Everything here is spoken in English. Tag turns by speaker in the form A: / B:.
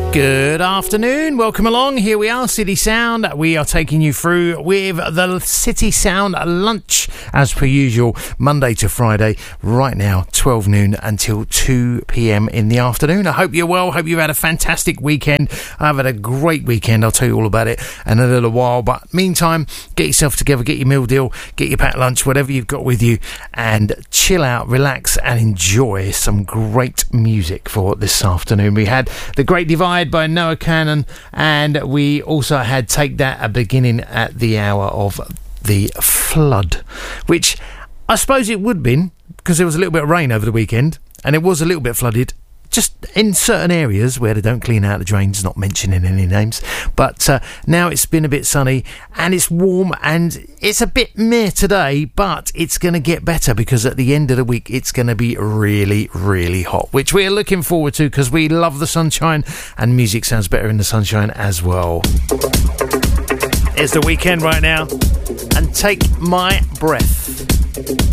A: Good afternoon, welcome along. Here we are, City Sound. We are taking you through with the City Sound lunch as per usual, Monday to Friday, right now 12 noon until 2 p.m. in the afternoon. I hope you're well, hope you've had a fantastic weekend. I've had a great weekend, I'll tell you all about it in a little while, but meantime, get yourself together, get your meal deal, get your packed lunch, whatever you've got with you, and chill out, relax and enjoy some great music for this afternoon. We had The Great Divide by Noah Kahan, and we also had Take That, a beginning at the hour of The Flood, which I suppose it would have been because there was a little bit of rain over the weekend and it was a little bit flooded just in certain areas where they don't clean out the drains, not mentioning any names. But now it's been a bit sunny and it's warm and it's a bit meh today, but it's going to get better because at the end of the week it's going to be really, really hot, which we're looking forward to because we love the sunshine and music sounds better in the sunshine as well. It's the weekend right now and Take My Breath.